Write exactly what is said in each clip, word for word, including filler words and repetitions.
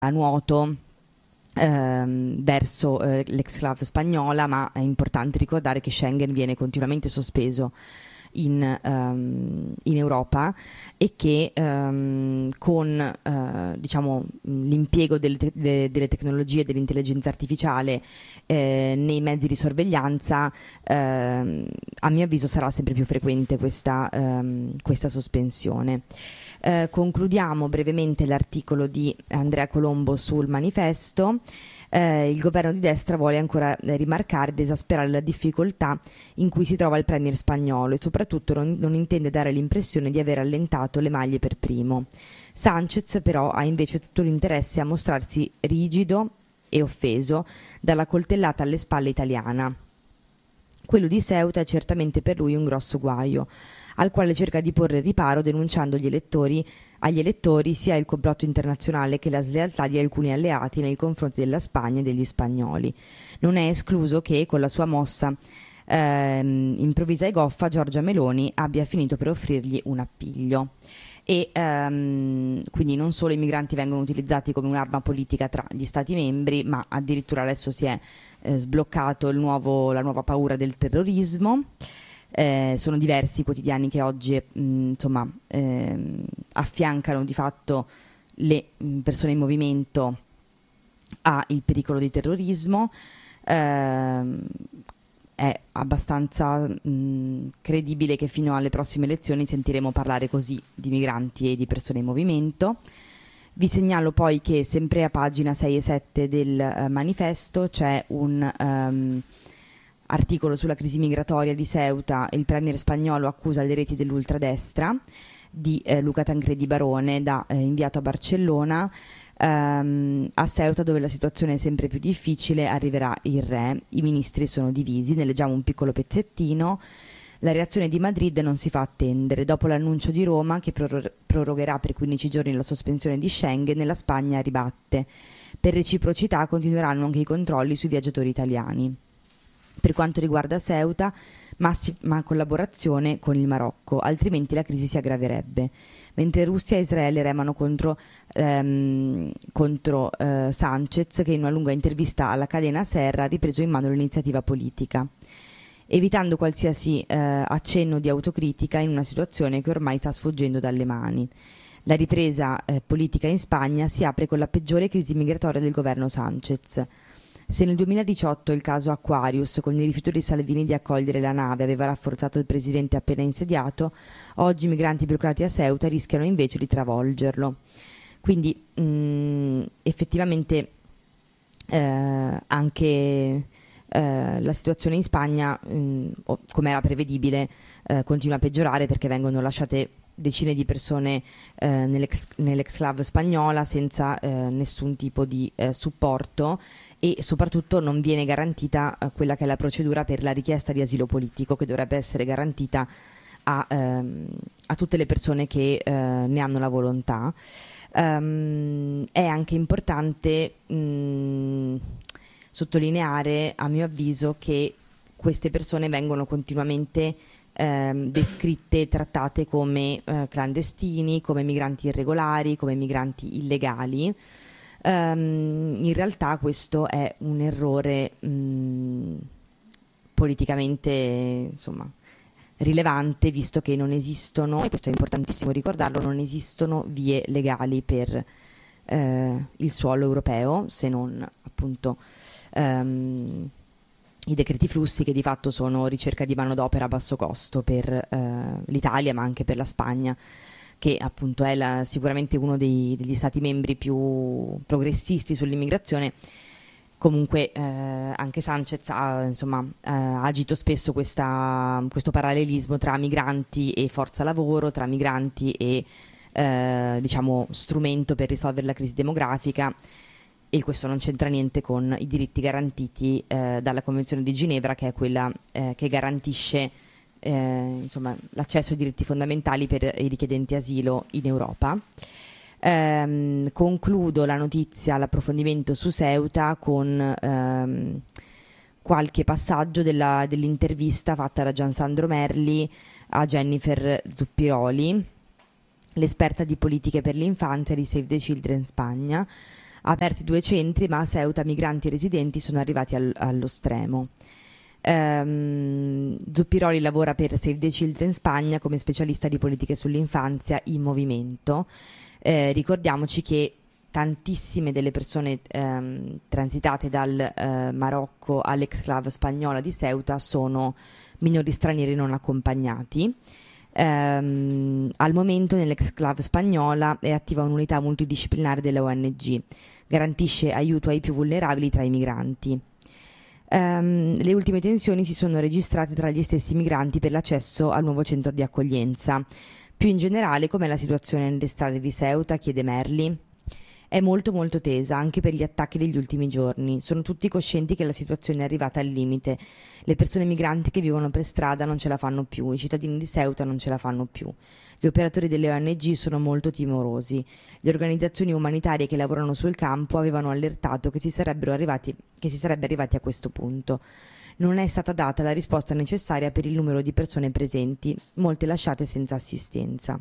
a nuoto ehm, verso eh, l'exclave spagnola, ma è importante ricordare che Schengen viene continuamente sospeso in, um, in Europa e che um, con uh, diciamo, l'impiego delle, te- de- delle tecnologie dell'intelligenza artificiale eh, nei mezzi di sorveglianza ehm, a mio avviso sarà sempre più frequente questa, ehm, questa sospensione. Eh, concludiamo brevemente l'articolo di Andrea Colombo sul manifesto. Eh, il governo di destra vuole ancora eh, rimarcare ed esasperare la difficoltà in cui si trova il premier spagnolo e soprattutto non, non intende dare l'impressione di aver allentato le maglie per primo. Sanchez però ha invece tutto l'interesse a mostrarsi rigido e offeso dalla coltellata alle spalle italiana. Quello di Ceuta è certamente per lui un grosso guaio, al quale cerca di porre riparo denunciando gli elettori, agli elettori sia il complotto internazionale che la slealtà di alcuni alleati nei confronti della Spagna e degli spagnoli. Non è escluso che, con la sua mossa ehm, improvvisa e goffa, Giorgia Meloni abbia finito per offrirgli un appiglio. E ehm, quindi non solo i migranti vengono utilizzati come un'arma politica tra gli stati membri, ma addirittura adesso si è eh, sbloccato il nuovo, la nuova paura del terrorismo. Eh, sono diversi i quotidiani che oggi mh, insomma, ehm, affiancano di fatto le mh, persone in movimento al pericolo di terrorismo. Ehm, è abbastanza mh, credibile che fino alle prossime elezioni sentiremo parlare così di migranti e di persone in movimento. Vi segnalo poi che sempre a pagina sei e sette del eh, manifesto c'è un um, articolo sulla crisi migratoria di Ceuta. Il premier spagnolo accusa le reti dell'ultradestra di eh, Luca Tancredi Barone, da eh, inviato a Barcellona. Um, a Ceuta, dove la situazione è sempre più difficile, arriverà il re. I ministri sono divisi, ne leggiamo un piccolo pezzettino. La reazione di Madrid non si fa attendere. Dopo l'annuncio di Roma, che pror- prorogherà per quindici giorni la sospensione di Schengen, la Spagna ribatte. Per reciprocità continueranno anche i controlli sui viaggiatori italiani. Per quanto riguarda Ceuta, massima collaborazione con il Marocco, altrimenti la crisi si aggraverebbe. Mentre Russia e Israele remano contro, ehm, contro eh, Sanchez, che in una lunga intervista alla cadena Serra ha ripreso in mano l'iniziativa politica, evitando qualsiasi eh, accenno di autocritica in una situazione che ormai sta sfuggendo dalle mani. La ripresa eh, politica in Spagna si apre con la peggiore crisi migratoria del governo Sanchez. Se nel duemiladiciotto il caso Aquarius, con il rifiuto di Salvini di accogliere la nave, aveva rafforzato il presidente appena insediato, oggi i migranti bloccati a Ceuta rischiano invece di travolgerlo. Quindi mh, effettivamente eh, anche eh, la situazione in Spagna, mh, come era prevedibile, eh, continua a peggiorare, perché vengono lasciate decine di persone eh, nell'ex, nell'exclave spagnola senza eh, nessun tipo di eh, supporto, e soprattutto non viene garantita eh, quella che è la procedura per la richiesta di asilo politico, che dovrebbe essere garantita a, ehm, a tutte le persone che eh, ne hanno la volontà. Um, è anche importante mh, sottolineare, a mio avviso, che queste persone vengono continuamente ehm, descritte e trattate come eh, clandestini, come migranti irregolari, come migranti illegali. Um, in realtà questo è un errore mh, politicamente, insomma, rilevante, visto che non esistono, e questo è importantissimo ricordarlo, non esistono vie legali per eh, il suolo europeo, se non appunto um, i decreti flussi, che di fatto sono ricerca di manodopera a basso costo per eh, l'Italia, ma anche per la Spagna, che appunto è la, sicuramente uno dei, degli stati membri più progressisti sull'immigrazione. Comunque eh, anche Sanchez ha, insomma, eh, ha agito spesso questa, questo parallelismo tra migranti e forza lavoro, tra migranti e eh, diciamo strumento per risolvere la crisi demografica, e questo non c'entra niente con i diritti garantiti eh, dalla Convenzione di Ginevra, che è quella eh, che garantisce Eh, insomma, l'accesso ai diritti fondamentali per i richiedenti asilo in Europa. Ehm, concludo la notizia, l'approfondimento su Ceuta, con ehm, qualche passaggio della, dell'intervista fatta da Giansandro Merli a Jennifer Zuppiroli, l'esperta di politiche per l'infanzia di Save the Children Spagna. Ha aperti due centri, ma a Ceuta migranti e residenti sono arrivati al, allo stremo. Um, Zuppiroli lavora per Save the Children Spagna come specialista di politiche sull'infanzia in movimento. Eh, ricordiamoci che tantissime delle persone ehm, transitate dal eh, Marocco all'exclave spagnola di Ceuta sono minori stranieri non accompagnati. Ehm, al momento nell'exclave spagnola è attiva un'unità multidisciplinare della O N G, garantisce aiuto ai più vulnerabili tra i migranti. Um, le ultime tensioni si sono registrate tra gli stessi migranti per l'accesso al nuovo centro di accoglienza. Più in generale, com'è la situazione nelle strade di Ceuta? Chiede Merli. È molto molto tesa, anche per gli attacchi degli ultimi giorni. Sono tutti coscienti che la situazione è arrivata al limite. Le persone migranti che vivono per strada non ce la fanno più, i cittadini di Ceuta non ce la fanno più. Gli operatori delle O N G sono molto timorosi. Le organizzazioni umanitarie che lavorano sul campo avevano allertato che si sarebbero arrivati, che si sarebbe arrivati a questo punto. Non è stata data la risposta necessaria per il numero di persone presenti, molte lasciate senza assistenza.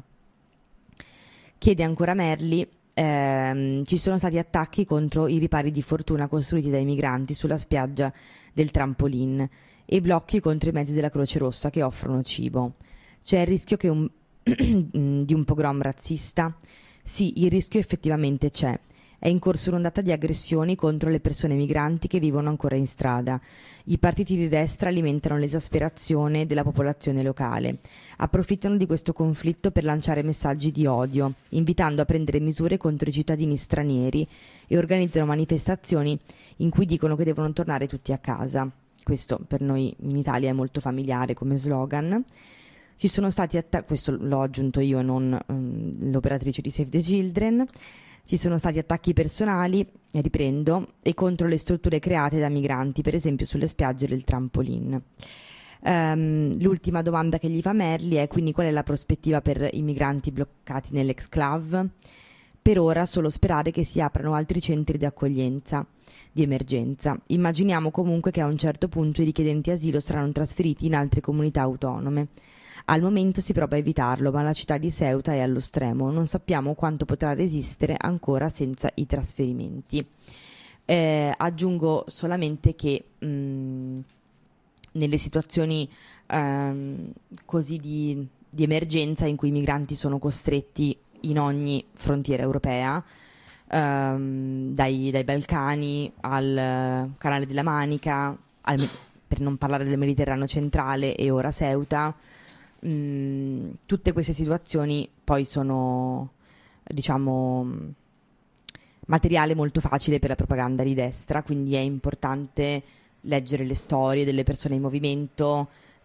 Chiede ancora Merli. Eh, ci sono stati attacchi contro i ripari di fortuna costruiti dai migranti sulla spiaggia del trampolin e blocchi contro i mezzi della Croce Rossa che offrono cibo. C'è il rischio che un di un pogrom razzista? Sì, il rischio effettivamente c'è. È in corso un'ondata di aggressioni contro le persone migranti che vivono ancora in strada. I partiti di destra alimentano l'esasperazione della popolazione locale. Approfittano di questo conflitto per lanciare messaggi di odio, invitando a prendere misure contro i cittadini stranieri e organizzano manifestazioni in cui dicono che devono tornare tutti a casa. Questo per noi in Italia è molto familiare come slogan. Ci sono stati attacchi, questo l'ho aggiunto io, non um, l'operatrice di Save the Children. Ci sono stati attacchi personali, e riprendo, e contro le strutture create da migranti, per esempio sulle spiagge del trampolin. Um, l'ultima domanda che gli fa Merli è quindi qual è la prospettiva per i migranti bloccati nell'exclave? Per ora solo sperare che si aprano altri centri di accoglienza, di emergenza. Immaginiamo comunque che a un certo punto i richiedenti asilo saranno trasferiti in altre comunità autonome. Al momento si prova a evitarlo, ma la città di Ceuta è allo stremo. Non sappiamo quanto potrà resistere ancora senza i trasferimenti. Eh, aggiungo solamente che mh, nelle situazioni ehm, così di, di emergenza in cui i migranti sono costretti in ogni frontiera europea, ehm, dai, dai Balcani al Canale della Manica, al, per non parlare del Mediterraneo centrale e ora Ceuta, mh, tutte queste situazioni poi sono, diciamo, materiale molto facile per la propaganda di destra, quindi è importante leggere le storie delle persone in movimento.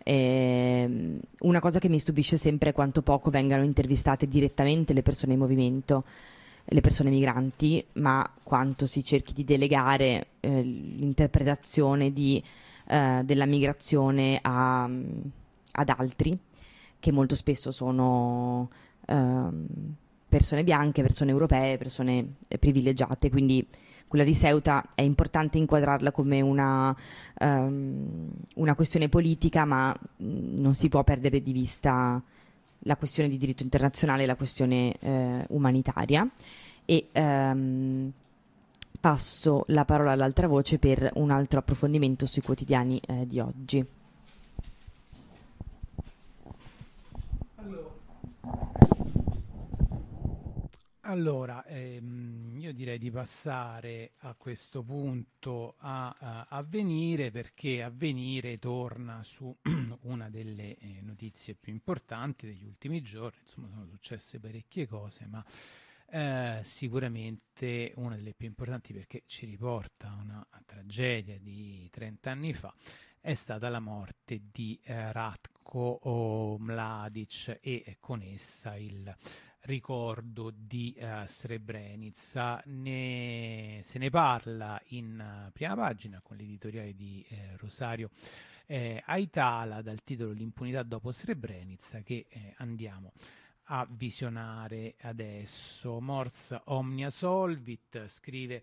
Eh, una cosa che mi stupisce sempre è quanto poco vengano intervistate direttamente le persone in movimento, le persone migranti, ma quanto si cerchi di delegare eh, l'interpretazione di, eh, della migrazione a, ad altri, che molto spesso sono eh, persone bianche, persone europee, persone privilegiate, quindi quella di Ceuta è importante inquadrarla come una, um, una questione politica, ma mh, non si può perdere di vista la questione di diritto internazionale e la questione eh, umanitaria. E um, passo la parola all'altra voce per un altro approfondimento sui quotidiani eh, di oggi. Allora, ehm, io direi di passare a questo punto a, a Avvenire, perché Avvenire torna su una delle eh, notizie più importanti degli ultimi giorni. Insomma, sono successe parecchie cose, ma eh, sicuramente una delle più importanti, perché ci riporta a una tragedia di trenta anni fa, è stata la morte di eh, Ratko Mladic e con essa il ricordo di uh, Srebrenica. Ne, se ne parla in uh, prima pagina con l'editoriale di eh, Rosario eh, Aitala dal titolo L'impunità dopo Srebrenica, che eh, andiamo a visionare adesso. Mors omnia solvit, scrive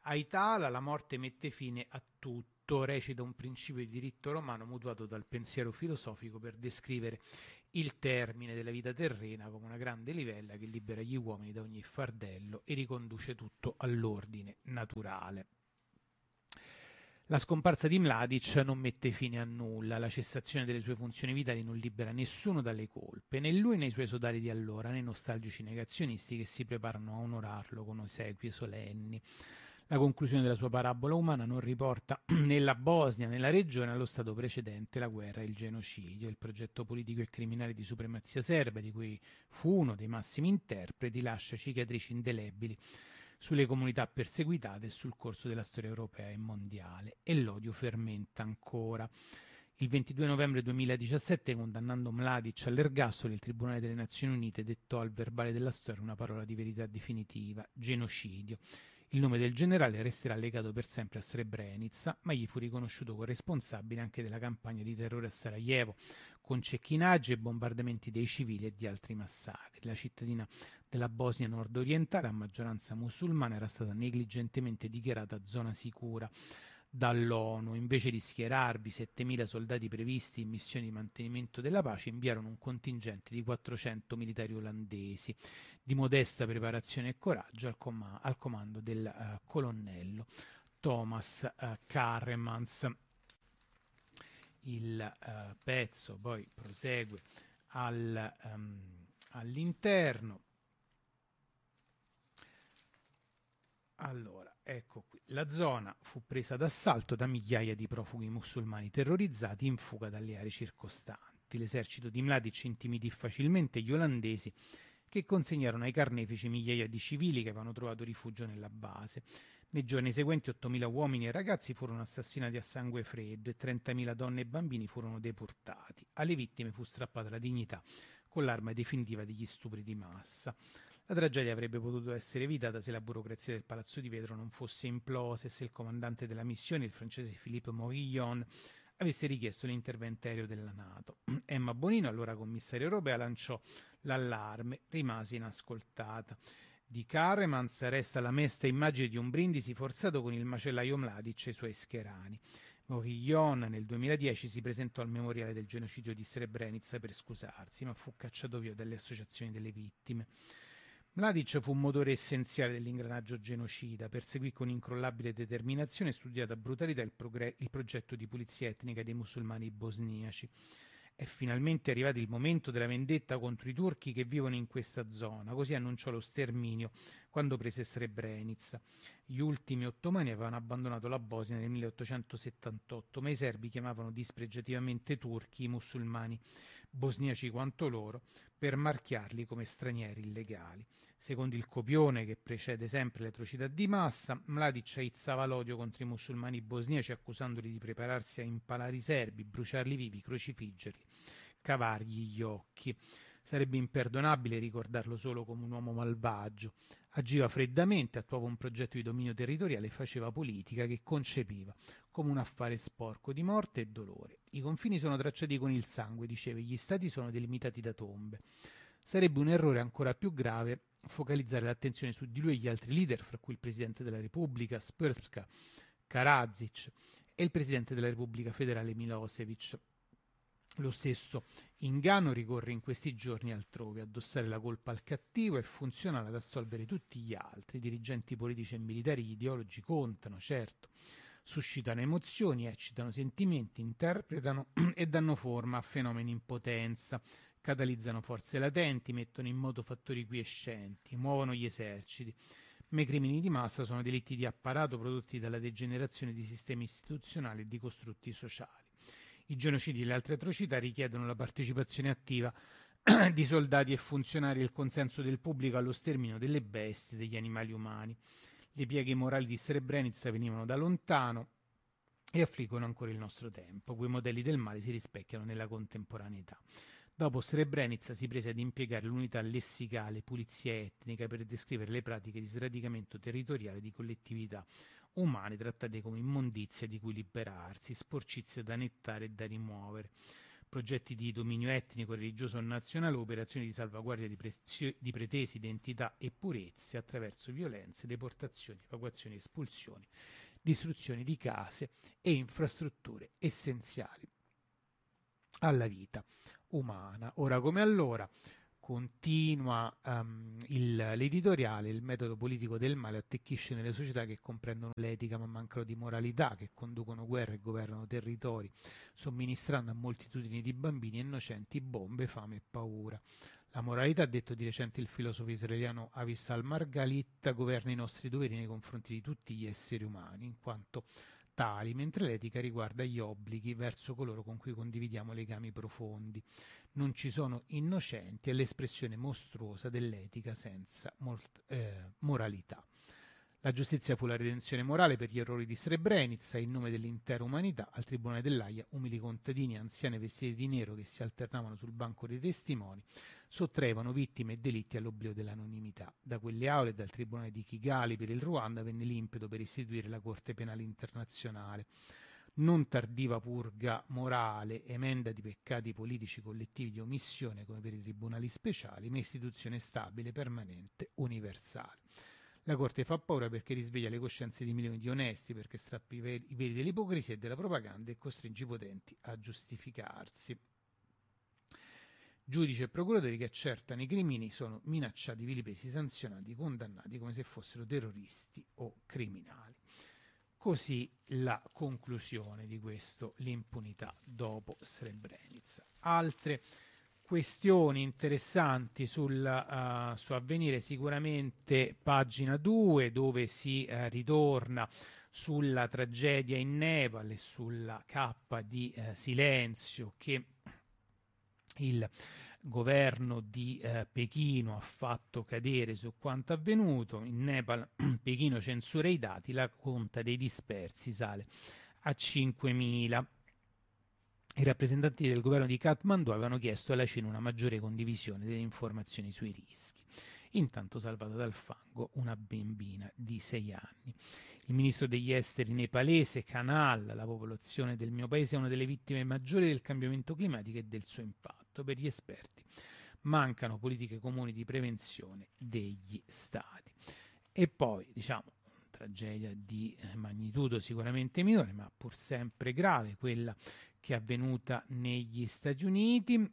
Aitala, la morte mette fine a tutto, recita un principio di diritto romano mutuato dal pensiero filosofico per descrivere il termine della vita terrena come una grande livella che libera gli uomini da ogni fardello e riconduce tutto all'ordine naturale. La scomparsa di Mladic non mette fine a nulla, la cessazione delle sue funzioni vitali non libera nessuno dalle colpe, né lui né i suoi sodali di allora, né i nostalgici negazionisti che si preparano a onorarlo con esequie solenni. La conclusione della sua parabola umana non riporta né la Bosnia né la regione allo stato precedente, la guerra e il genocidio. Il progetto politico e criminale di supremazia serba, di cui fu uno dei massimi interpreti, lascia cicatrici indelebili sulle comunità perseguitate e sul corso della storia europea e mondiale, e l'odio fermenta ancora. Il ventidue novembre duemiladiciassette, condannando Mladic all'ergastolo, il Tribunale delle Nazioni Unite dettò al verbale della storia una parola di verità definitiva: genocidio. Il nome del generale resterà legato per sempre a Srebrenica, ma gli fu riconosciuto corresponsabile anche della campagna di terrore a Sarajevo, con cecchinaggi e bombardamenti dei civili e di altri massacri. La cittadina della Bosnia nord-orientale, a maggioranza musulmana, era stata negligentemente dichiarata zona sicura dall'ONU. Invece di schierarvi settemila soldati previsti in missioni di mantenimento della pace, inviarono un contingente di quattrocento militari olandesi di modesta preparazione e coraggio al, com- al comando del uh, colonnello Thomas uh, Karremans. Il uh, pezzo poi prosegue al, um, all'interno. Allora, ecco qui. La zona fu presa d'assalto da migliaia di profughi musulmani terrorizzati in fuga dalle aree circostanti. L'esercito di Mladic intimidì facilmente gli olandesi, che consegnarono ai carnefici migliaia di civili che avevano trovato rifugio nella base. Nei giorni seguenti ottomila uomini e ragazzi furono assassinati a sangue freddo e trentamila donne e bambini furono deportati. Alle vittime fu strappata la dignità con l'arma definitiva degli stupri di massa. La tragedia avrebbe potuto essere evitata se la burocrazia del Palazzo di Vetro non fosse implosa e se il comandante della missione, il francese Philippe Morillon, avesse richiesto l'intervento aereo della NATO. Emma Bonino, allora commissaria europea, lanciò l'allarme, rimase inascoltata. Di Karremans resta la mesta immagine di un Brindisi forzato con il macellaio Mladic e i suoi scherani. Morillon nel duemiladieci si presentò al memoriale del genocidio di Srebrenica per scusarsi, ma fu cacciato via dalle associazioni delle vittime. Mladic fu un motore essenziale dell'ingranaggio genocida, perseguì con incrollabile determinazione e studiata brutalità il, progre- il progetto di pulizia etnica dei musulmani bosniaci. È finalmente arrivato il momento della vendetta contro i turchi che vivono in questa zona, così annunciò lo sterminio quando prese Srebrenica. Gli ultimi ottomani avevano abbandonato la Bosnia nel milleottocentosettantotto, ma i serbi chiamavano dispregiativamente turchi i musulmani bosniaci quanto loro, per marchiarli come stranieri illegali. Secondo il copione che precede sempre le atrocità di massa, Mladic aizzava l'odio contro i musulmani bosniaci accusandoli di prepararsi a impalare i serbi, bruciarli vivi, crocifiggerli, cavargli gli occhi. Sarebbe imperdonabile ricordarlo solo come un uomo malvagio. Agiva freddamente, attuava un progetto di dominio territoriale e faceva politica che concepiva come un affare sporco di morte e dolore. I confini sono tracciati con il sangue, diceva, gli stati sono delimitati da tombe. Sarebbe un errore ancora più grave focalizzare l'attenzione su di lui e gli altri leader, fra cui il Presidente della Repubblica, Sprska, Karadzic, e il Presidente della Repubblica Federale Milosevic. Lo stesso inganno ricorre in questi giorni altrove, addossare la colpa al cattivo è funzionale ad assolvere tutti gli altri. I dirigenti politici e militari, gli ideologi contano, certo, suscitano emozioni, eccitano sentimenti, interpretano e danno forma a fenomeni in potenza, catalizzano forze latenti, mettono in moto fattori quiescenti, muovono gli eserciti. Ma i crimini di massa sono delitti di apparato prodotti dalla degenerazione di sistemi istituzionali e di costrutti sociali. I genocidi e le altre atrocità richiedono la partecipazione attiva di soldati e funzionari e il consenso del pubblico allo sterminio delle bestie e degli animali umani. Le pieghe morali di Srebrenica venivano da lontano e affliggono ancora il nostro tempo. Quei modelli del male si rispecchiano nella contemporaneità. Dopo Srebrenica si prese ad impiegare l'unità lessicale, pulizia etnica, per descrivere le pratiche di sradicamento territoriale di collettività umane trattate come immondizia di cui liberarsi, sporcizie da nettare e da rimuovere. progetti di dominio etnico, religioso o nazionale, operazioni di salvaguardia di, prezio- di pretese identità e purezze attraverso violenze, deportazioni, evacuazioni, espulsioni, distruzioni di case e infrastrutture essenziali alla vita umana. Ora come allora continua um, il, l'editoriale: il metodo politico del male attecchisce nelle società che comprendono l'etica ma mancano di moralità, che conducono guerre e governano territori, somministrando a moltitudini di bambini innocenti bombe, fame e paura. La moralità, ha detto di recente il filosofo israeliano Avissal Margalit, governa i nostri doveri nei confronti di tutti gli esseri umani, in quanto tali, mentre l'etica riguarda gli obblighi verso coloro con cui condividiamo legami profondi. Non ci sono innocenti, è l'espressione mostruosa dell'etica senza mor- eh, moralità. La giustizia fu la redenzione morale per gli errori di Srebrenica, in nome dell'intera umanità. Al tribunale dell'Aia, umili contadini anziani vestiti di nero che si alternavano sul banco dei testimoni sottraevano vittime e delitti all'oblio dell'anonimità. Da quelle aule e dal tribunale di Kigali per il Ruanda venne l'impeto per istituire la Corte Penale Internazionale. Non tardiva purga morale, emenda di peccati politici collettivi di omissione come per i tribunali speciali, ma istituzione stabile, permanente, universale. La Corte fa paura perché risveglia le coscienze di milioni di onesti, perché strappa i veli, i veli dell'ipocrisia e della propaganda e costringe i potenti a giustificarsi. Giudici e procuratori che accertano i crimini sono minacciati, vilipesi, sanzionati, condannati come se fossero terroristi o criminali. Così la conclusione di questo, l'impunità dopo Srebrenica. Altre questioni interessanti sul, uh, su Avvenire, sicuramente pagina due, dove si uh, ritorna sulla tragedia in Nepal e sulla cappa di uh, silenzio che il governo di eh, Pechino ha fatto cadere su quanto avvenuto. In Nepal Pechino censura i dati, la conta dei dispersi sale a cinquemila. I rappresentanti del governo di Kathmandu avevano chiesto alla Cina una maggiore condivisione delle informazioni sui rischi. Intanto salvata dal fango una bambina di sei anni. Il ministro degli esteri nepalese, Kanal: la popolazione del mio paese è una delle vittime maggiori del cambiamento climatico e del suo impatto. Per gli esperti mancano politiche comuni di prevenzione degli stati. E poi, diciamo, tragedia di magnitudo sicuramente minore, ma pur sempre grave, quella che è avvenuta negli Stati Uniti.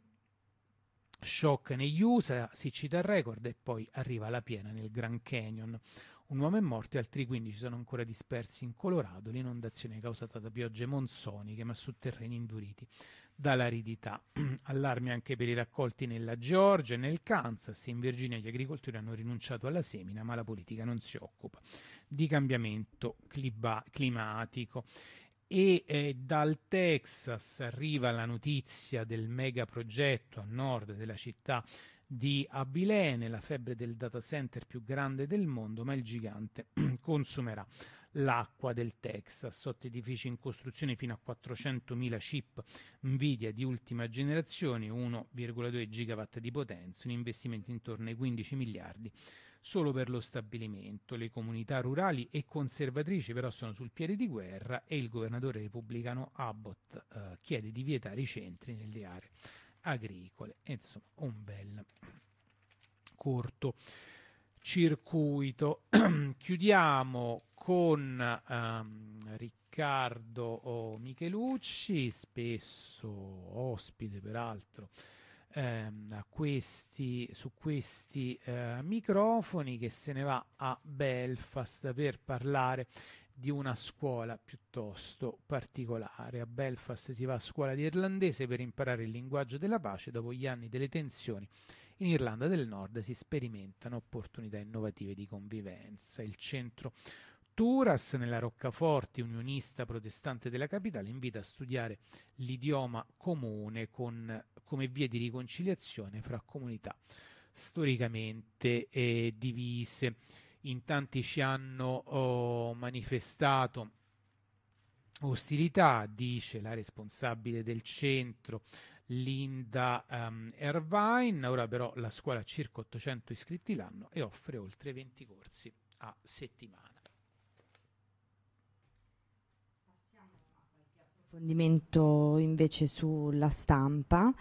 Shock negli U S A, siccità record, e poi arriva la piena nel Grand Canyon. Un uomo è morto e altri quindici sono ancora dispersi in Colorado. L'inondazione è causata da piogge monsoniche ma su terreni induriti dall'aridità. Allarmi anche per i raccolti nella Georgia e nel Kansas. In Virginia gli agricoltori hanno rinunciato alla semina, ma la politica non si occupa di cambiamento clima- climatico. E eh, dal Texas arriva la notizia del megaprogetto a nord della città di Abilene, la febbre del data center più grande del mondo, ma il gigante consumerà l'acqua del Texas. Sotto edifici in costruzione fino a quattrocentomila chip Nvidia di ultima generazione, uno virgola due gigawatt di potenza, un investimento intorno ai quindici miliardi solo per lo stabilimento. Le comunità rurali e conservatrici però sono sul piede di guerra e il governatore repubblicano Abbott eh, chiede di vietare i centri nelle aree agricole. Insomma, un bel corto circuito. Chiudiamo con um, Riccardo oh, Michelucci, spesso ospite peraltro ehm, a questi, su questi eh, microfoni, che se ne va a Belfast per parlare di una scuola piuttosto particolare. A Belfast si va a scuola di irlandese per imparare il linguaggio della pace. Dopo gli anni delle tensioni in Irlanda del Nord si sperimentano opportunità innovative di convivenza. Il centro Turas, nella Roccaforte, unionista protestante della capitale, invita a studiare l'idioma comune con, come via di riconciliazione fra comunità storicamente eh, divise. In tanti ci hanno oh, manifestato ostilità, dice la responsabile del centro Linda um, Irvine. Ora però la scuola ha circa ottocento iscritti l'anno e offre oltre venti corsi a settimana. Approfondimento invece sulla stampa.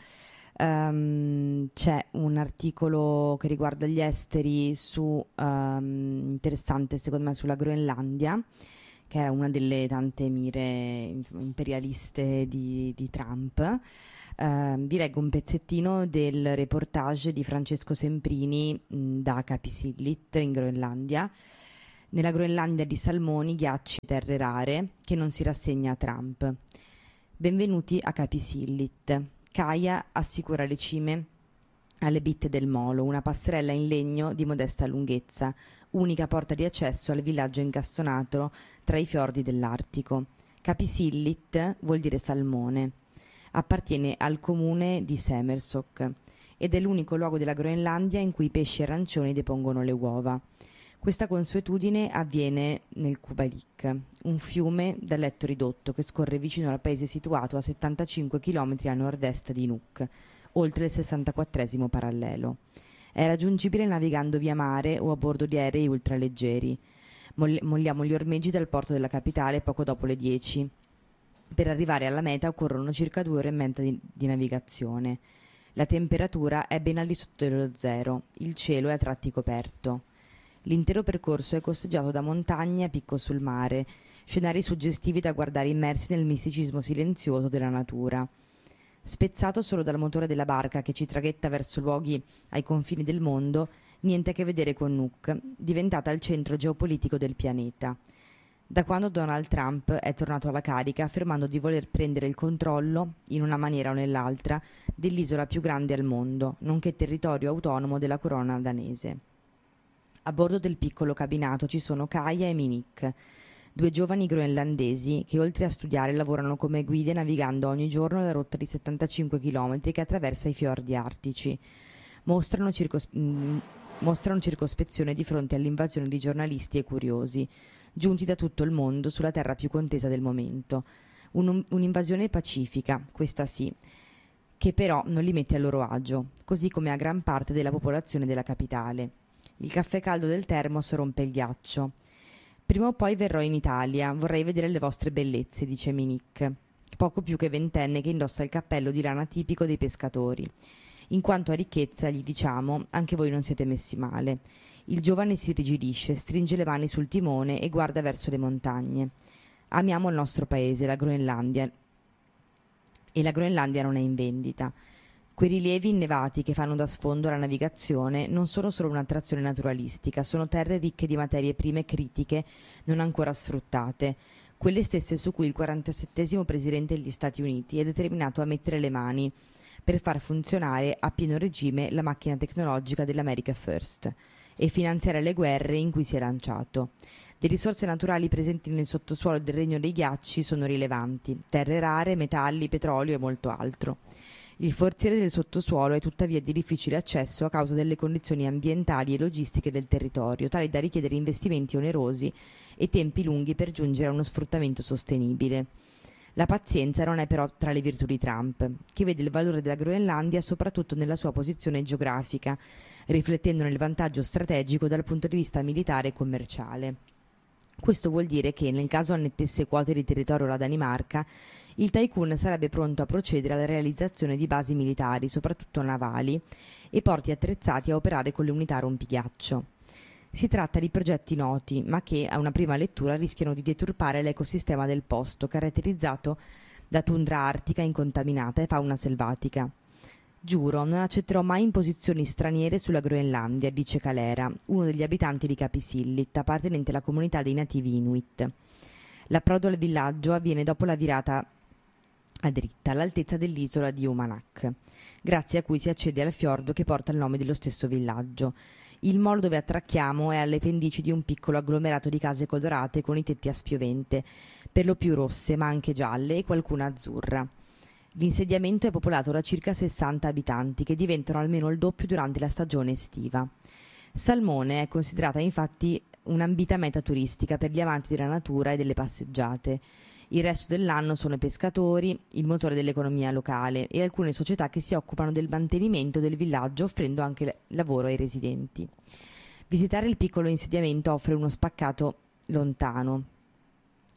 Um, c'è un articolo che riguarda gli esteri su, um, interessante secondo me, sulla Groenlandia, che era una delle tante mire, insomma, imperialiste di, di Trump. Uh, vi leggo un pezzettino del reportage di Francesco Semprini mh, da Kapisillit in Groenlandia. Nella Groenlandia di salmoni, ghiacci e terre rare, che non si rassegna a Trump. Benvenuti a Kapisillit. Kaia assicura le cime alle bitte del molo, una passerella in legno di modesta lunghezza, unica porta di accesso al villaggio incastonato tra i fiordi dell'Artico. Kapisillit vuol dire salmone. Appartiene al comune di Semersok ed è l'unico luogo della Groenlandia in cui i pesci arancioni depongono le uova. Questa consuetudine avviene nel Kubalik, un fiume dal letto ridotto che scorre vicino al paese situato a settantacinque chilometri a nord-est di Nuuk, oltre il sessantaquattresimo parallelo. È raggiungibile navigando via mare o a bordo di aerei ultraleggeri. Molliamo gli ormeggi dal porto della capitale poco dopo le dieci. Per arrivare alla meta occorrono circa due ore e mezza di, di navigazione. La temperatura è ben al di sotto dello zero, il cielo è a tratti coperto. L'intero percorso è costeggiato da montagne a picco sul mare, scenari suggestivi da guardare immersi nel misticismo silenzioso della natura. Spezzato solo dal motore della barca che ci traghetta verso luoghi ai confini del mondo, niente a che vedere con Nuuk, diventata il centro geopolitico del pianeta. Da quando Donald Trump è tornato alla carica affermando di voler prendere il controllo, in una maniera o nell'altra, dell'isola più grande al mondo, nonché territorio autonomo della corona danese. A bordo del piccolo cabinato ci sono Kaia e Minik, due giovani groenlandesi che oltre a studiare lavorano come guide navigando ogni giorno la rotta di settantacinque chilometri che attraversa i fiordi artici. Mostrano, circos- mh, mostrano circospezione di fronte all'invasione di giornalisti e curiosi, giunti da tutto il mondo sulla terra più contesa del momento. Un, un'invasione pacifica, questa sì, che però non li mette a loro agio, così come a gran parte della popolazione della capitale. Il caffè caldo del termos rompe il ghiaccio. Prima o poi verrò in Italia, vorrei vedere le vostre bellezze, dice Minik, poco più che ventenne che indossa il cappello di lana tipico dei pescatori. In quanto a ricchezza, gli diciamo, anche voi non siete messi male. Il giovane si irrigidisce, stringe le mani sul timone e guarda verso le montagne. Amiamo il nostro paese, la Groenlandia, e la Groenlandia non è in vendita. Quei rilievi innevati che fanno da sfondo alla navigazione non sono solo un'attrazione naturalistica, sono terre ricche di materie prime critiche non ancora sfruttate, quelle stesse su cui il quarantasettesimo presidente degli Stati Uniti è determinato a mettere le mani per far funzionare a pieno regime la macchina tecnologica dell'America First e finanziare le guerre in cui si è lanciato. Le risorse naturali presenti nel sottosuolo del Regno dei Ghiacci sono rilevanti, terre rare, metalli, petrolio e molto altro. Il forziere del sottosuolo è tuttavia di difficile accesso a causa delle condizioni ambientali e logistiche del territorio, tali da richiedere investimenti onerosi e tempi lunghi per giungere a uno sfruttamento sostenibile. La pazienza non è però tra le virtù di Trump, che vede il valore della Groenlandia soprattutto nella sua posizione geografica, riflettendone il vantaggio strategico dal punto di vista militare e commerciale. Questo vuol dire che, nel caso annettesse quote di territorio alla Danimarca, il tycoon sarebbe pronto a procedere alla realizzazione di basi militari, soprattutto navali, e porti attrezzati a operare con le unità rompighiaccio. Si tratta di progetti noti, ma che a una prima lettura rischiano di deturpare l'ecosistema del posto, caratterizzato da tundra artica incontaminata e fauna selvatica. Giuro, non accetterò mai imposizioni straniere sulla Groenlandia, dice Calera, uno degli abitanti di Kapisillit, appartenente alla comunità dei nativi Inuit. L'approdo al villaggio avviene dopo la virata a dritta, all'altezza dell'isola di Umanak, grazie a cui si accede al fiordo che porta il nome dello stesso villaggio. Il molo dove attracchiamo è alle pendici di un piccolo agglomerato di case colorate con i tetti a spiovente, per lo più rosse ma anche gialle e qualcuna azzurra. L'insediamento è popolato da circa sessanta abitanti che diventano almeno il doppio durante la stagione estiva. Salmone è considerata infatti un'ambita meta turistica per gli amanti della natura e delle passeggiate. Il resto dell'anno sono i pescatori, il motore dell'economia locale e alcune società che si occupano del mantenimento del villaggio offrendo anche lavoro ai residenti. Visitare il piccolo insediamento offre uno spaccato lontano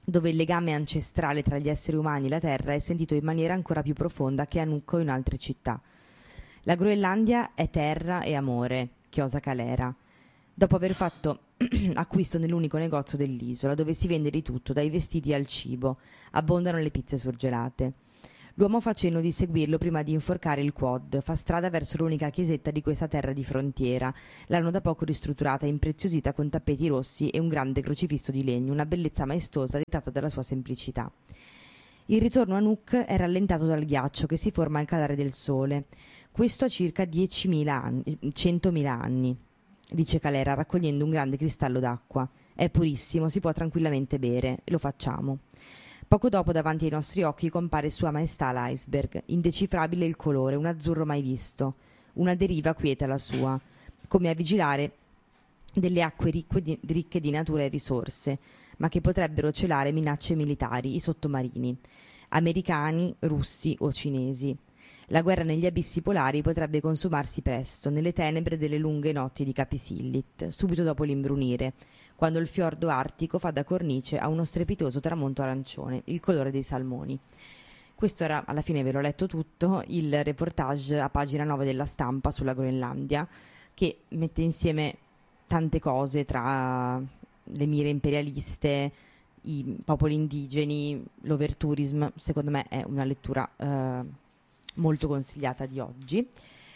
dove il legame ancestrale tra gli esseri umani e la terra è sentito in maniera ancora più profonda che a Nuuk o in altre città. La Groenlandia è terra e amore, chiosa Calera. Dopo aver fatto acquisto nell'unico negozio dell'isola, dove si vende di tutto, dai vestiti al cibo, abbondano le pizze surgelate. L'uomo fa cenno di seguirlo prima di inforcare il quad, fa strada verso l'unica chiesetta di questa terra di frontiera. L'hanno da poco ristrutturata e impreziosita con tappeti rossi e un grande crocifisso di legno, una bellezza maestosa dettata dalla sua semplicità. Il ritorno a Nuuk è rallentato dal ghiaccio che si forma al calare del sole. Questo ha circa diecimila anni, centomila anni, dice Calera, raccogliendo un grande cristallo d'acqua. È purissimo, si può tranquillamente bere, e lo facciamo. Poco dopo, davanti ai nostri occhi, compare Sua Maestà l'iceberg, indecifrabile il colore, un azzurro mai visto. Una deriva quieta la sua, come a vigilare delle acque ricche di, ricche di natura e risorse, ma che potrebbero celare minacce militari, i sottomarini, americani, russi o cinesi. La guerra negli abissi polari potrebbe consumarsi presto, nelle tenebre delle lunghe notti di Capisillit, subito dopo l'imbrunire, quando il fiordo artico fa da cornice a uno strepitoso tramonto arancione, il colore dei salmoni. Questo era, alla fine ve l'ho letto tutto, il reportage a pagina nove della Stampa sulla Groenlandia, che mette insieme tante cose tra le mire imperialiste, i popoli indigeni, l'overtourism. Secondo me è una lettura eh, molto consigliata di oggi.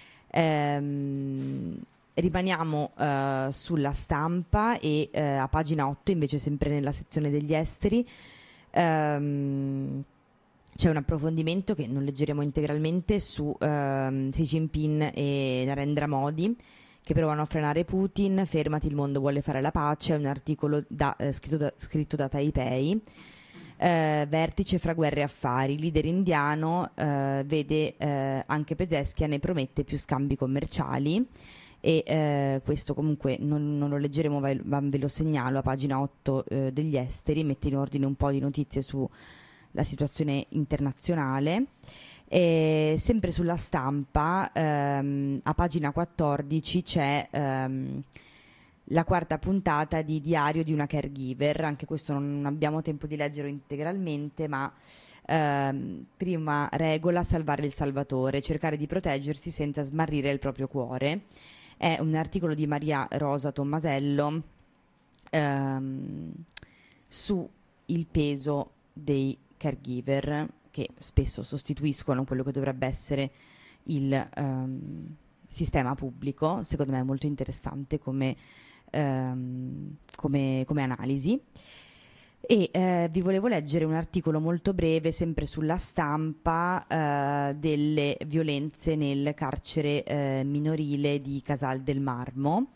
Ehm, rimaniamo eh, sulla Stampa e eh, a pagina otto, invece sempre nella sezione degli esteri, ehm, c'è un approfondimento che non leggeremo integralmente su ehm, Xi Jinping e Narendra Modi, che provano a frenare Putin. Fermati, il mondo vuole fare la pace. È un articolo da, eh, scritto, da, scritto da Taipei. Eh, vertice fra guerre e affari, leader indiano, eh, vede eh, anche Pezeschia, ne promette più scambi commerciali, e eh, questo comunque non, non lo leggeremo, ma ve lo segnalo a pagina otto eh, degli esteri, mette in ordine un po' di notizie sulla situazione internazionale. E sempre sulla Stampa, ehm, a pagina quattordici c'è ehm, la quarta puntata di Diario di una caregiver. Anche questo non abbiamo tempo di leggerlo integralmente, ma ehm, prima regola: salvare il salvatore, cercare di proteggersi senza smarrire il proprio cuore. È un articolo di Maria Rosa Tommasello ehm, su il peso dei caregiver, che spesso sostituiscono quello che dovrebbe essere il um, sistema pubblico. Secondo me è molto interessante come, um, come, come analisi. E eh, vi volevo leggere un articolo molto breve, sempre sulla Stampa, eh, delle violenze nel carcere eh, minorile di Casal del Marmo,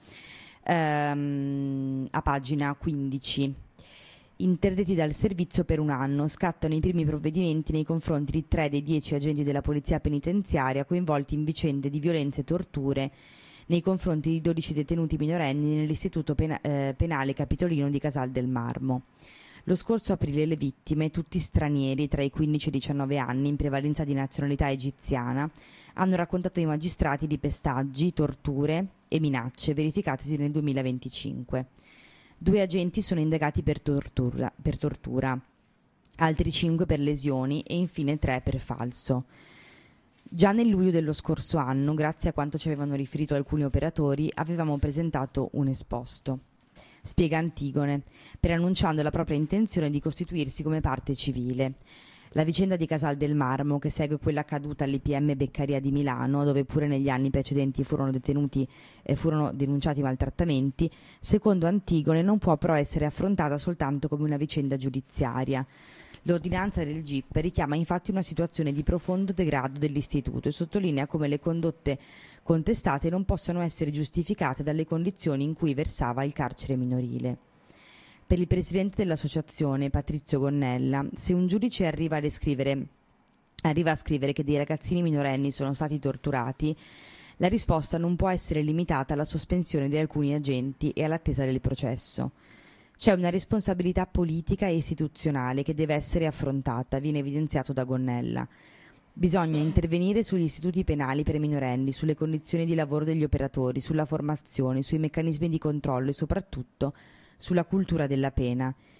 ehm, a pagina quindici. Interdetti dal servizio per un anno, scattano i primi provvedimenti nei confronti di tre dei dieci agenti della polizia penitenziaria coinvolti in vicende di violenze e torture nei confronti di dodici detenuti minorenni nell'istituto pena- eh, penale capitolino di Casal del Marmo. Lo scorso aprile le vittime, tutti stranieri tra i quindici e i diciannove anni, in prevalenza di nazionalità egiziana, hanno raccontato ai magistrati di pestaggi, torture e minacce verificatesi nel duemilaventicinque. Due agenti sono indagati per tortura, per tortura, altri cinque per lesioni e infine tre per falso. Già nel luglio dello scorso anno, grazie a quanto ci avevano riferito alcuni operatori, avevamo presentato un esposto. Spiega Antigone, preannunciando la propria intenzione di costituirsi come parte civile. La vicenda di Casal del Marmo, che segue quella accaduta all'I P M Beccaria di Milano, dove pure negli anni precedenti furono detenuti e furono denunciati maltrattamenti, secondo Antigone non può però essere affrontata soltanto come una vicenda giudiziaria. L'ordinanza del G I P richiama infatti una situazione di profondo degrado dell'istituto e sottolinea come le condotte contestate non possano essere giustificate dalle condizioni in cui versava il carcere minorile. Per il presidente dell'associazione, Patrizio Gonnella, se un giudice arriva a descrivere, arriva a scrivere che dei ragazzini minorenni sono stati torturati, la risposta non può essere limitata alla sospensione di alcuni agenti e all'attesa del processo. C'è una responsabilità politica e istituzionale che deve essere affrontata, viene evidenziato da Gonnella. Bisogna intervenire sugli istituti penali per minorenni, sulle condizioni di lavoro degli operatori, sulla formazione, sui meccanismi di controllo e soprattutto sulla cultura della pena.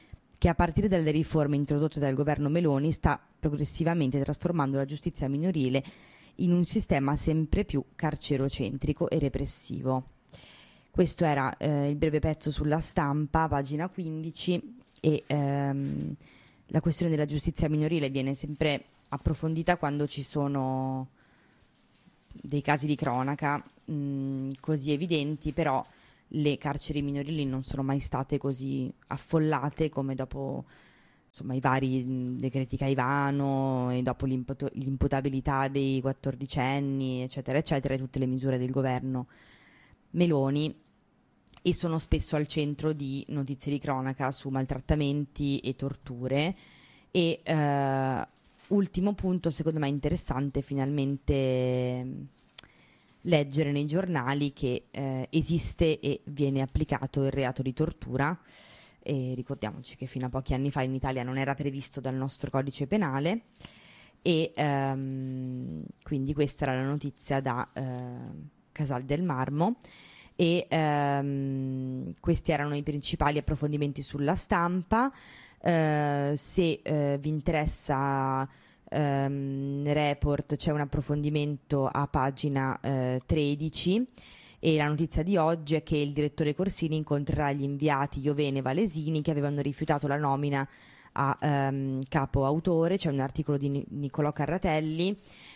che a partire dalle riforme introdotte dal governo Meloni sta progressivamente trasformando la giustizia minorile in un sistema sempre più carcerocentrico e repressivo. Questo era eh, il breve pezzo sulla Stampa, pagina quindici, e ehm, la questione della giustizia minorile viene sempre approfondita quando ci sono dei casi di cronaca mh, così evidenti, però le carceri minorili non sono mai state così affollate come dopo, insomma, i vari mh, decreti Caivano e dopo l'imputo- l'imputabilità dei quattordicenni, eccetera, eccetera, e tutte le misure del governo Meloni, e sono spesso al centro di notizie di cronaca su maltrattamenti e torture. E eh, ultimo punto, secondo me interessante, finalmente mh, leggere nei giornali che eh, esiste e viene applicato il reato di tortura, e ricordiamoci che fino a pochi anni fa in Italia non era previsto dal nostro codice penale, e ehm, quindi questa era la notizia da eh, Casal del Marmo. E ehm, questi erano i principali approfondimenti sulla Stampa. Eh, se eh, vi interessa ehm, Report, c'è un approfondimento a pagina eh, tredici, e la notizia di oggi è che il direttore Corsini incontrerà gli inviati Iovene e Valesini, che avevano rifiutato la nomina a ehm, capo autore. C'è un articolo di Ni- Niccolò Carratelli.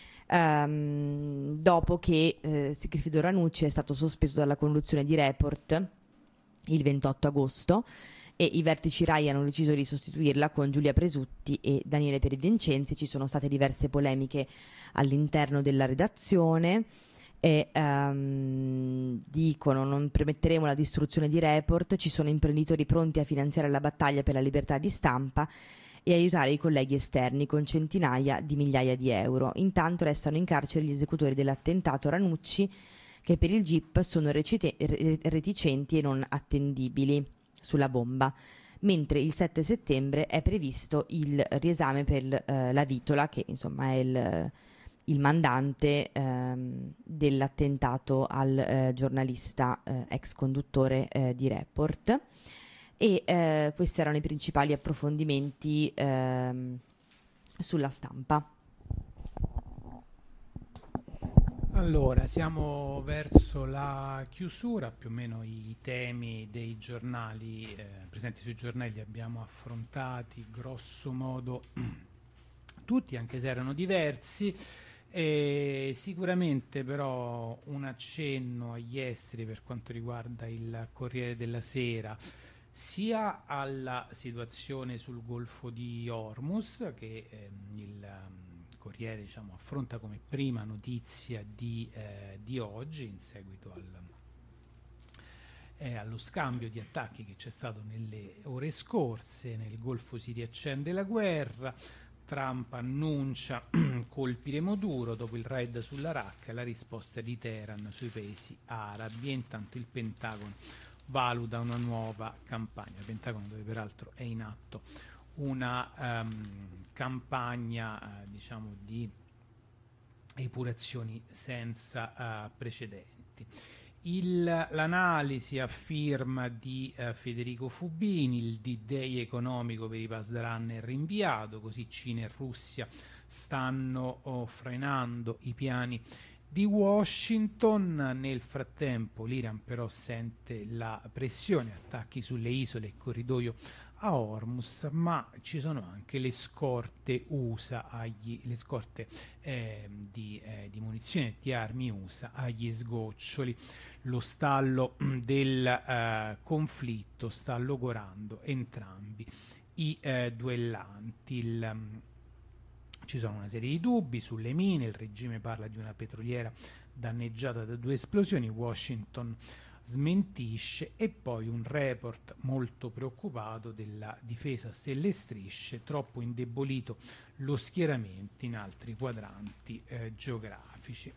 Um, dopo che eh, Sigfrido Ranucci è stato sospeso dalla conduzione di Report il ventotto agosto, e i vertici Rai hanno deciso di sostituirla con Giulia Presutti e Daniele Piervincenzi. Ci sono state diverse polemiche all'interno della redazione, e um, dicono: non permetteremo la distruzione di Report, ci sono imprenditori pronti a finanziare la battaglia per la libertà di stampa e aiutare i colleghi esterni con centinaia di migliaia di euro. Intanto restano in carcere gli esecutori dell'attentato Ranucci, che per il G I P sono recite- reticenti e non attendibili sulla bomba, mentre il sette settembre è previsto il riesame per eh, la Vitola, che insomma è il, il mandante ehm, dell'attentato al eh, giornalista eh, ex conduttore eh, di Report. E eh, questi erano i principali approfondimenti ehm, sulla Stampa. Allora, siamo verso la chiusura, più o meno i temi dei giornali eh, presenti sui giornali li abbiamo affrontati grosso modo tutti, anche se erano diversi. E sicuramente però un accenno agli esteri per quanto riguarda il Corriere della Sera, sia alla situazione sul Golfo di Hormuz, che ehm, il um, Corriere, diciamo, affronta come prima notizia di, eh, di oggi, in seguito al, eh, allo scambio di attacchi che c'è stato nelle ore scorse. Nel Golfo si riaccende la guerra, Trump annuncia colpi di Maduro dopo il raid sulla Raqqa, la risposta di Teheran sui paesi arabi, e intanto il Pentagono valuta una nuova campagna. Il Pentagono, dove peraltro è in atto una um, campagna uh, diciamo di epurazioni senza uh, precedenti. Il, l'analisi a firma di uh, Federico Fubini: il D-Day economico per i Pasdaran è rinviato, così Cina e Russia stanno oh, frenando i piani di Washington. Nel frattempo l'Iran però sente la pressione, attacchi sulle isole e corridoio a Hormuz, ma ci sono anche le scorte U S A agli, le scorte eh, di, eh, di munizioni e di armi U S A agli sgoccioli. Lo stallo del eh, conflitto sta logorando entrambi i eh, duellanti. Il, um, ci sono una serie di dubbi sulle mine, il regime parla di una petroliera danneggiata da due esplosioni, Washington smentisce, e poi un report molto preoccupato della difesa stelle e strisce: troppo indebolito lo schieramento in altri quadranti eh, geografici.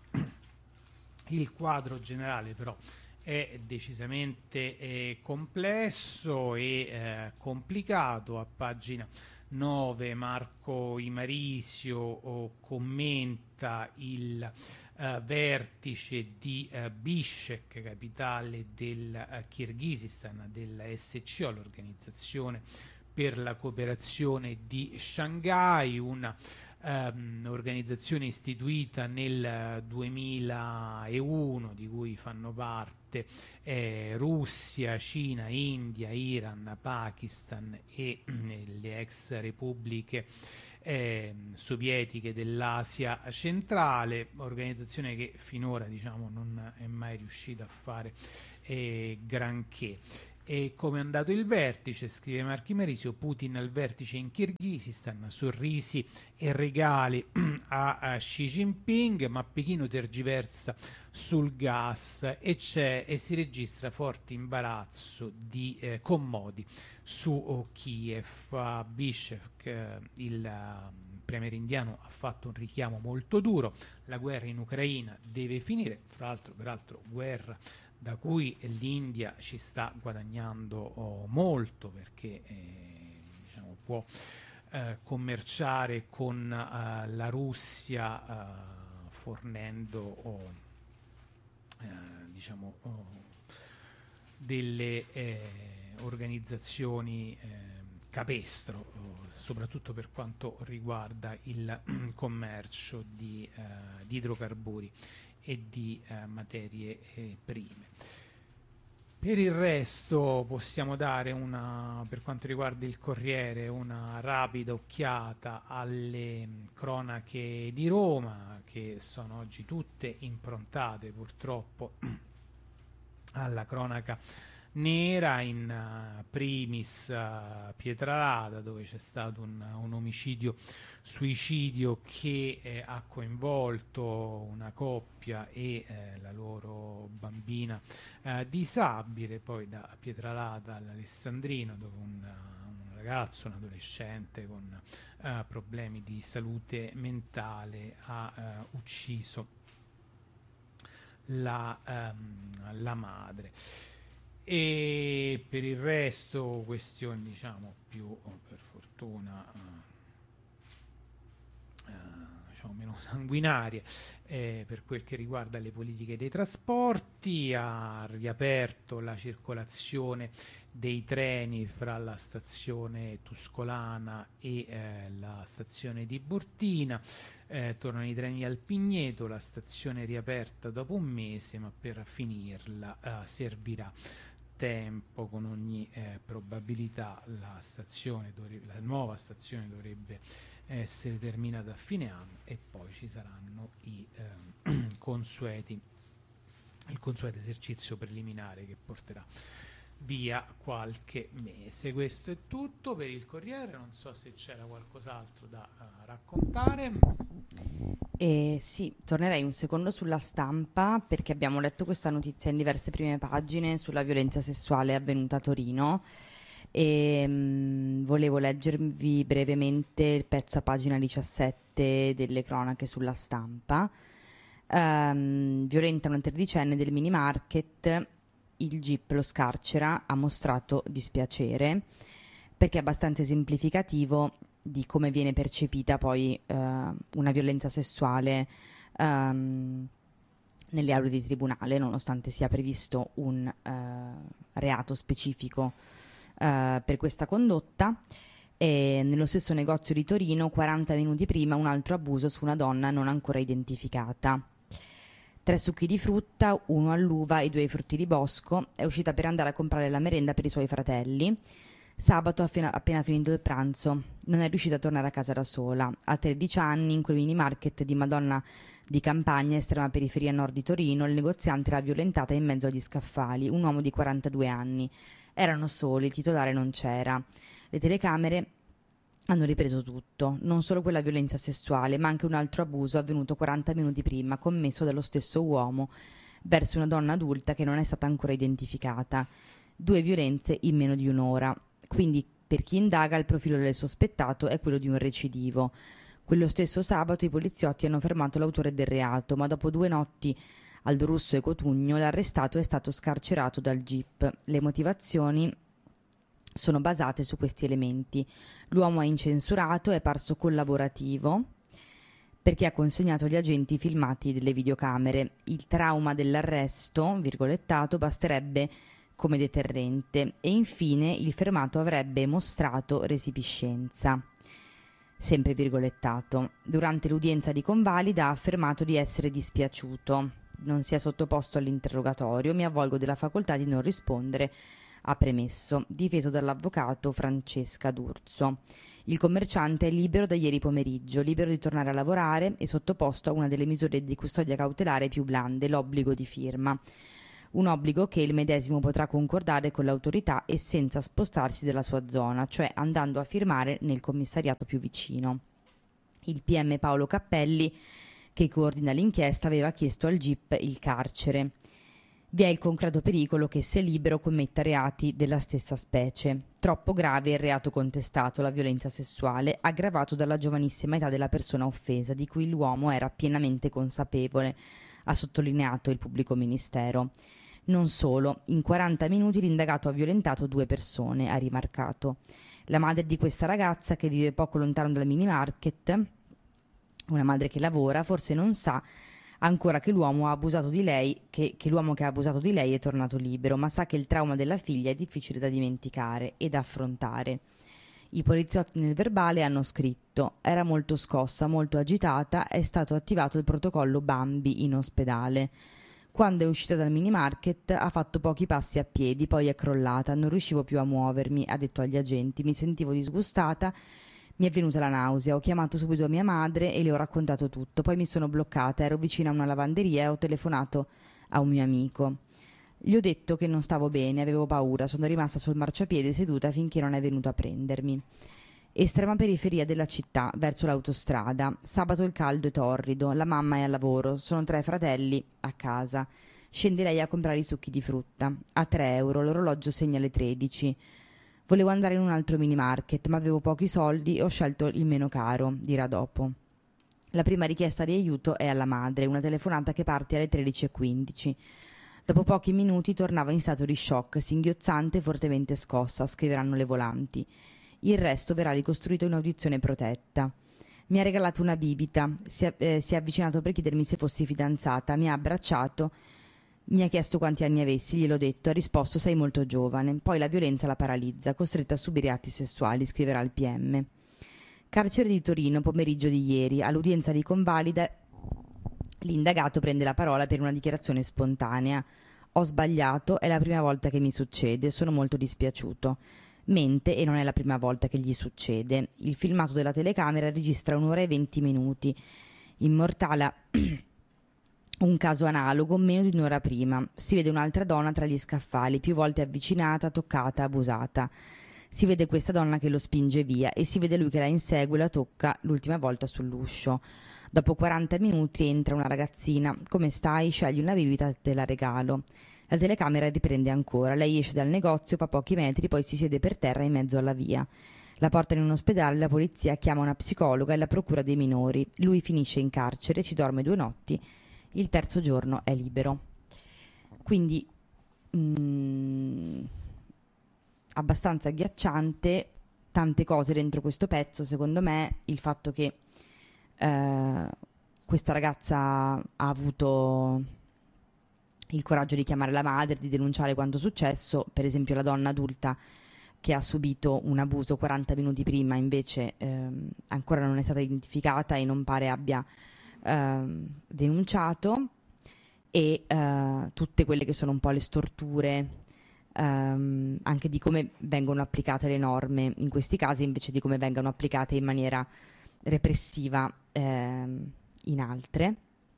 Il quadro generale però è decisamente eh, complesso e eh, complicato. A pagina nove Marco Imarisio oh, commenta il Uh, vertice di uh, Bishkek, capitale del uh, Kirghizistan, della S C O, l'organizzazione per la cooperazione di Shanghai, una Um, organizzazione istituita nel duemilauno, di cui fanno parte eh, Russia, Cina, India, Iran, Pakistan e eh, le ex repubbliche eh, sovietiche dell'Asia centrale, organizzazione che finora, diciamo, non è mai riuscita a fare eh, granché. E come è andato il vertice, scrive Marchi Marisio, Putin al vertice in Kirghizistan, sorrisi e regali a, a Xi Jinping, ma Pechino tergiversa sul gas e, c'è, e si registra forte imbarazzo di eh, Commodi su oh, Kiev. Bishek, eh, il uh, premier indiano, ha fatto un richiamo molto duro: la guerra in Ucraina deve finire, fra l'altro, peraltro guerra da cui l'India ci sta guadagnando oh, molto, perché eh, diciamo, può eh, commerciare con eh, la Russia eh, fornendo oh, eh, diciamo, oh, delle eh, organizzazioni eh, capestro, oh, soprattutto per quanto riguarda il commercio di, eh, di idrocarburi e di eh, materie eh, prime. Per il resto possiamo dare una, per quanto riguarda il Corriere, una rapida occhiata alle cronache di Roma, che sono oggi tutte improntate purtroppo alla cronaca nera, in uh, primis uh, Pietralata, dove c'è stato un, un omicidio suicidio che eh, ha coinvolto una coppia e eh, la loro bambina eh, disabile. Poi da Pietralata all'Alessandrino, dove un, un ragazzo, un adolescente con eh, problemi di salute mentale ha eh, ucciso la, ehm, la madre. E per il resto questioni, diciamo, più oh, per fortuna uh, uh, diciamo meno sanguinarie. Eh, per quel che riguarda le politiche dei trasporti, ha riaperto la circolazione dei treni fra la stazione Tuscolana e eh, la stazione di Burtina. Eh, tornano i treni al Pigneto, la stazione è riaperta dopo un mese, ma per finirla eh, servirà tempo. Con ogni eh, probabilità la stazione dovrebbe, la nuova stazione dovrebbe essere terminata a fine anno, e poi ci saranno i eh, consueti il consueto esercizio preliminare che porterà via qualche mese. Questo è tutto per il Corriere, non so se c'era qualcos'altro da uh, raccontare. Eh, sì, tornerei un secondo sulla Stampa, perché abbiamo letto questa notizia in diverse prime pagine sulla violenza sessuale avvenuta a Torino, e mh, volevo leggervi brevemente il pezzo a pagina diciassette delle cronache sulla Stampa. Um, violenta una tredicenne del mini market, il G I P lo scarcera, ha mostrato dispiacere, perché è abbastanza esemplificativo di come viene percepita poi uh, una violenza sessuale um, nelle aule di tribunale, nonostante sia previsto un uh, reato specifico uh, per questa condotta. E nello stesso negozio di Torino, quaranta minuti prima, un altro abuso su una donna non ancora identificata. Tre succhi di frutta, uno all'uva e due ai frutti di bosco. È uscita per andare a comprare la merenda per i suoi fratelli. Sabato, appena, appena finito il pranzo, non è riuscita a tornare a casa da sola. A tredici anni, in quel mini market di Madonna di Campagna, estrema periferia nord di Torino, il negoziante era violentata in mezzo agli scaffali, un uomo di quarantadue anni. Erano soli, il titolare non c'era. Le telecamere hanno ripreso tutto, non solo quella violenza sessuale, ma anche un altro abuso avvenuto quaranta minuti prima, commesso dallo stesso uomo verso una donna adulta che non è stata ancora identificata. Due violenze in meno di un'ora. Quindi, per chi indaga, il profilo del sospettato è quello di un recidivo. Quello stesso sabato i poliziotti hanno fermato l'autore del reato, ma dopo due notti Aldo Russo e Cotugno, l'arrestato è stato scarcerato dal G I P. Le motivazioni sono basate su questi elementi. L'uomo è incensurato, è parso collaborativo perché ha consegnato agli agenti i filmati delle videocamere. Il trauma dell'arresto, virgolettato, basterebbe come deterrente e infine il fermato avrebbe mostrato resipiscenza. Sempre virgolettato. Durante l'udienza di convalida ha affermato di essere dispiaciuto. Non si è sottoposto all'interrogatorio, mi avvolgo della facoltà di non rispondere, ha premesso, difeso dall'avvocato Francesca D'Urso. Il commerciante è libero da ieri pomeriggio, libero di tornare a lavorare e sottoposto a una delle misure di custodia cautelare più blande, l'obbligo di firma. Un obbligo che il medesimo potrà concordare con l'autorità e senza spostarsi dalla sua zona, cioè andando a firmare nel commissariato più vicino. Il P M Paolo Cappelli, che coordina l'inchiesta, aveva chiesto al G I P il carcere. Vi è il concreto pericolo che, se libero, commetta reati della stessa specie. Troppo grave il reato contestato, la violenza sessuale, aggravato dalla giovanissima età della persona offesa, di cui l'uomo era pienamente consapevole, ha sottolineato il pubblico ministero. Non solo, in quaranta minuti l'indagato ha violentato due persone, ha rimarcato. La madre di questa ragazza, che vive poco lontano dal mini market, una madre che lavora, forse non sa ancora che l'uomo ha abusato di lei, che, che l'uomo che ha abusato di lei è tornato libero, ma sa che il trauma della figlia è difficile da dimenticare e da affrontare. I poliziotti nel verbale hanno scritto: era molto scossa, molto agitata, è stato attivato il protocollo Bambi in ospedale. Quando è uscita dal mini market ha fatto pochi passi a piedi, poi è crollata, non riuscivo più a muovermi, ha detto agli agenti, mi sentivo disgustata, mi è venuta la nausea, ho chiamato subito mia madre e le ho raccontato tutto, poi mi sono bloccata, ero vicina a una lavanderia e ho telefonato a un mio amico. Gli ho detto che non stavo bene, avevo paura, sono rimasta sul marciapiede seduta finché non è venuto a prendermi. Estrema periferia della città, verso l'autostrada. Sabato il caldo è torrido, la mamma è al lavoro, sono tre fratelli a casa. Scende lei a comprare i succhi di frutta. A tre euro, l'orologio segna le tredici. Volevo andare in un altro mini market, ma avevo pochi soldi e ho scelto il meno caro, dirà dopo. La prima richiesta di aiuto è alla madre, una telefonata che parte alle tredici e quindici. Dopo pochi minuti tornava in stato di shock, singhiozzante e fortemente scossa, scriveranno le volanti. Il resto verrà ricostruito in audizione protetta. Mi ha regalato una bibita, si è, eh, si è avvicinato per chiedermi se fossi fidanzata, mi ha abbracciato, mi ha chiesto quanti anni avessi, gliel'ho detto, ha risposto sei molto giovane, poi la violenza la paralizza, costretta a subire atti sessuali, scriverà il P M. Carcere di Torino, pomeriggio di ieri, all'udienza di convalida l'indagato prende la parola per una dichiarazione spontanea. Ho sbagliato, è la prima volta che mi succede, sono molto dispiaciuto. Mente e non è la prima volta che gli succede. Il filmato della telecamera registra un'ora e venti minuti. Immortala un caso analogo meno di un'ora prima. Si vede un'altra donna tra gli scaffali, più volte avvicinata, toccata, abusata. Si vede questa donna che lo spinge via e si vede lui che la insegue e la tocca l'ultima volta sull'uscio. Dopo quaranta minuti entra una ragazzina. Come stai? Scegli una bibita, te la regalo. La telecamera riprende ancora. Lei esce dal negozio, fa pochi metri, poi si siede per terra in mezzo alla via. La portano in un ospedale, la polizia chiama una psicologa e la procura dei minori. Lui finisce in carcere, ci dorme due notti. Il terzo giorno è libero. Quindi mm, abbastanza agghiacciante, tante cose dentro questo pezzo. Secondo me il fatto che eh, questa ragazza ha avuto il coraggio di chiamare la madre, di denunciare quanto successo, per esempio la donna adulta che ha subito un abuso quaranta minuti prima invece ehm, ancora non è stata identificata e non pare abbia ehm, denunciato, e eh, tutte quelle che sono un po' le storture ehm, anche di come vengono applicate le norme in questi casi invece di come vengono applicate in maniera repressiva ehm, in altre.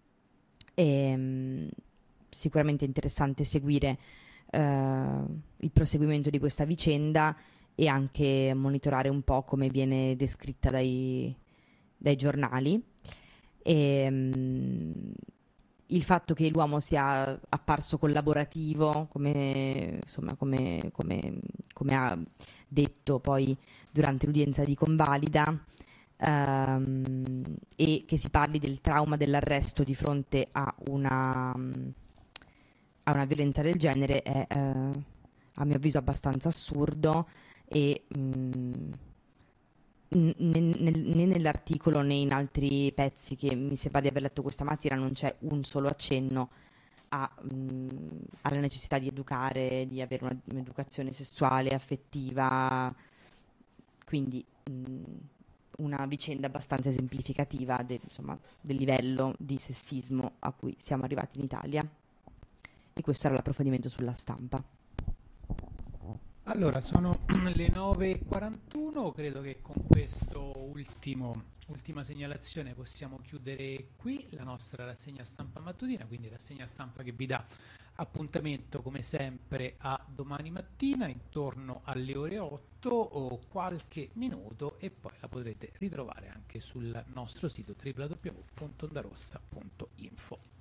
E, sicuramente interessante seguire eh, il proseguimento di questa vicenda e anche monitorare un po' come viene descritta dai, dai giornali. E, mh, il fatto che l'uomo sia apparso collaborativo, come, insomma, come, come, come ha detto poi durante l'udienza di convalida, ehm, e che si parli del trauma dell'arresto di fronte a una... a una violenza del genere è eh, a mio avviso abbastanza assurdo e mh, né, né, né nell'articolo né in altri pezzi che mi sembra di aver letto questa mattina non c'è un solo accenno a, mh, alla necessità di educare, di avere una- un'educazione sessuale, affettiva, quindi mh, una vicenda abbastanza esemplificativa del, insomma, del livello di sessismo a cui siamo arrivati in Italia. E questo era l'approfondimento sulla stampa. Allora, sono le nove e quarantuno, credo che con questo ultimo, ultima segnalazione possiamo chiudere qui la nostra rassegna stampa mattutina, quindi rassegna stampa che vi dà appuntamento come sempre a domani mattina intorno alle ore otto o qualche minuto, e poi la potrete ritrovare anche sul nostro sito w w w punto ondarossa punto info.